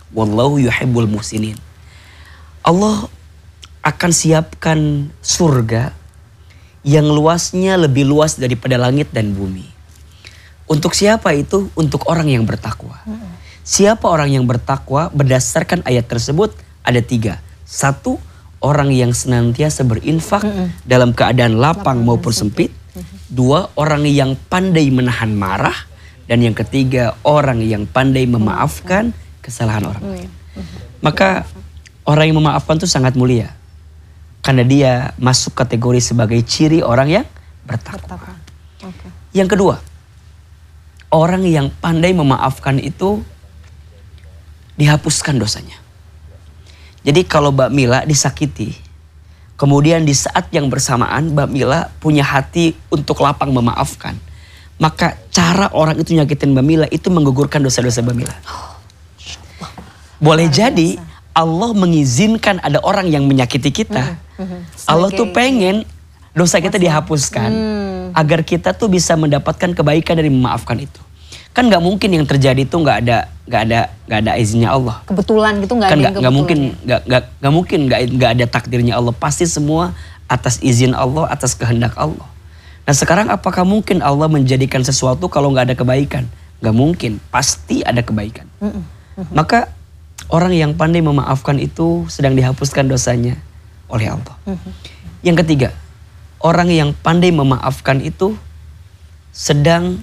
Wallahu yuhibbul muhsinin. Allah akan siapkan surga yang luasnya lebih luas daripada langit dan bumi. Untuk siapa itu? Untuk orang yang bertakwa. Siapa orang yang bertakwa? Berdasarkan ayat tersebut ada 3. 1, orang yang senantiasa berinfak dalam keadaan lapang maupun sempit. 2, orang yang pandai menahan marah. Dan yang ketiga, orang yang pandai memaafkan kesalahan orang lain. Maka orang yang memaafkan itu sangat mulia. Karena dia masuk kategori sebagai ciri orang yang bertakwa. Yang kedua, orang yang pandai memaafkan itu dihapuskan dosanya. Jadi kalau Mbak Mila disakiti, kemudian di saat yang bersamaan Mbak Mila punya hati untuk lapang memaafkan, maka cara orang itu nyakitin Mbak Mila itu menggugurkan dosa-dosa Mbak Mila. Boleh jadi Allah mengizinkan ada orang yang menyakiti kita. Allah tuh pengen dosa kita dihapuskan agar kita tuh bisa mendapatkan kebaikan dari memaafkan itu. Kan nggak mungkin yang terjadi itu nggak ada izinnya Allah. Kebetulan gitu nggak kan ada. Nggak mungkin nggak ada takdirnya Allah. Pasti semua atas izin Allah, atas kehendak Allah. Nah sekarang apakah mungkin Allah menjadikan sesuatu kalau nggak ada kebaikan? Nggak mungkin. Pasti ada kebaikan. Maka orang yang pandai memaafkan itu sedang dihapuskan dosanya oleh Allah. Yang ketiga, orang yang pandai memaafkan itu sedang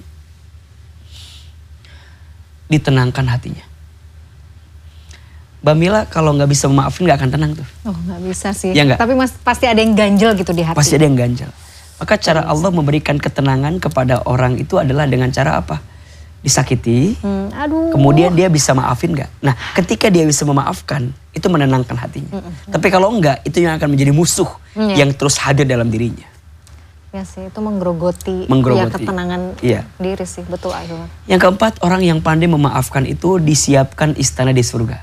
ditenangkan hatinya. Mbak Mila kalau nggak bisa memaafin nggak akan tenang tuh. Oh nggak bisa sih. Ya, tapi pasti ada yang ganjel gitu di hati. Pasti ada yang ganjel. Maka cara Allah memberikan ketenangan kepada orang itu adalah dengan cara apa? Disakiti, kemudian dia bisa maafin gak? Nah ketika dia bisa memaafkan, itu menenangkan hatinya. Tapi kalau enggak, itu yang akan menjadi musuh yang terus hadir dalam dirinya. Ya sih, itu menggerogoti. Ya ketenangan diri sih, betul Ahilman. Yang keempat, orang yang pandai memaafkan itu disiapkan istana di surga.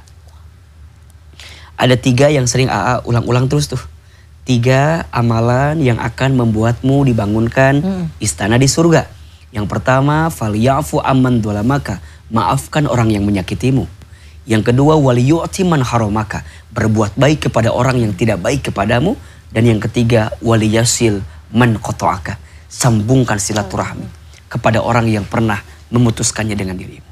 Ada 3 yang sering AA ulang-ulang terus tuh. 3 amalan yang akan membuatmu dibangunkan istana di surga. Yang pertama, falyafu amman dzalamaka, maafkan orang yang menyakitimu. Yang kedua, waliyu'ti man haramaka, berbuat baik kepada orang yang tidak baik kepadamu. Dan yang ketiga, waliyasil man qata'aka, sambungkan silaturahmi kepada orang yang pernah memutuskannya dengan dirimu.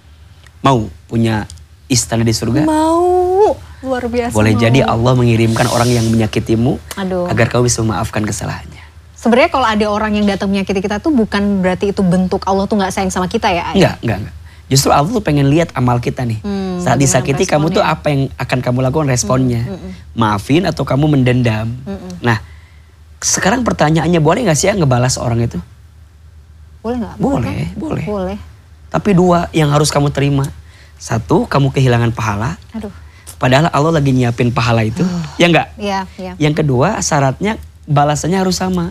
Mau punya istana di surga? Mau, luar biasa. Boleh jadi Allah mengirimkan orang yang menyakitimu agar kau bisa memaafkan kesalahannya. Sebenarnya kalau ada orang yang datang menyakiti kita tuh bukan berarti itu bentuk Allah tuh nggak sayang sama kita ya? Enggak. Justru Allah tuh pengen lihat amal kita nih. Saat disakiti kamu tuh apa yang akan kamu lakukan responnya. Maafin atau kamu mendendam. Nah sekarang pertanyaannya, boleh gak sih ya ngebalas orang itu? Boleh gak? Boleh. Tapi 2 yang harus kamu terima. 1, kamu kehilangan pahala. Padahal Allah lagi nyiapin pahala itu. Ya enggak? Iya. Yang kedua, syaratnya balasannya harus sama.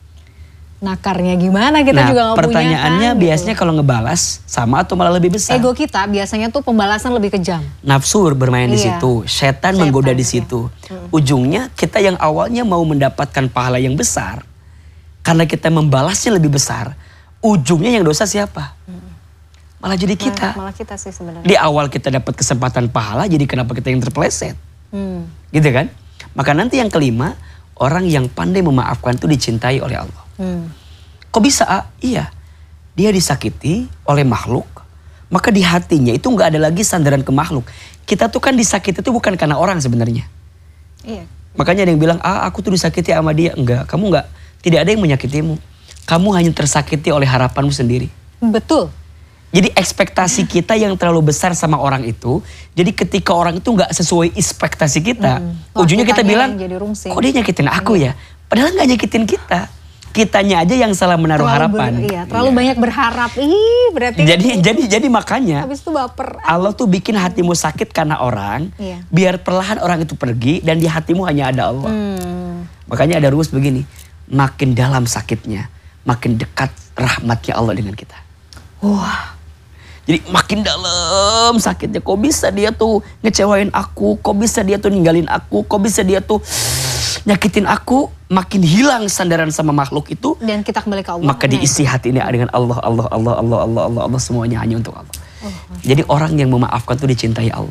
Nakarnya gimana kita juga gak punya kan? Pertanyaannya biasanya kalau ngebalas sama atau malah lebih besar? Ego kita biasanya tuh pembalasan lebih kejam. Nafsu bermain di situ, setan menggoda di situ. Ujungnya kita yang awalnya mau mendapatkan pahala yang besar, karena kita membalasnya lebih besar, ujungnya yang dosa siapa? Malah jadi kita. Malah kita sih sebenarnya. Di awal kita dapat kesempatan pahala, jadi kenapa kita yang terpeleset? Gitu kan? Maka nanti yang kelima, orang yang pandai memaafkan itu dicintai oleh Allah. Kok bisa? Iya, dia disakiti oleh makhluk, maka di hatinya itu nggak ada lagi sandaran ke makhluk. Kita tuh kan disakiti itu bukan karena orang sebenarnya. Iya. Makanya ada yang bilang, aku tuh disakiti sama dia. Enggak, kamu enggak. Tidak ada yang menyakitimu. Kamu hanya tersakiti oleh harapanmu sendiri. Betul. Jadi ekspektasi kita yang terlalu besar sama orang itu, jadi ketika orang itu nggak sesuai ekspektasi kita, ujungnya kita bilang, kok dia nyakitin aku ya? Padahal nggak nyakitin kita. Kitanya aja yang salah menaruh harapan. Terlalu banyak berharap. Berarti jadi makanya habis itu baper. Allah tuh bikin hatimu sakit karena orang, biar perlahan orang itu pergi dan di hatimu hanya ada Allah. Makanya ada rumus begini, makin dalam sakitnya, makin dekat rahmatnya Allah dengan kita. Wah. Jadi makin dalam sakitnya, kok bisa dia tuh ngecewain aku, kok bisa dia tuh ninggalin aku, kok bisa dia tuh nyakitin aku, makin hilang sandaran sama makhluk itu. Dan kita kembali ke Allah. Maka diisi hati ini dengan Allah, semuanya hanya untuk Allah. Jadi orang yang memaafkan tuh dicintai Allah.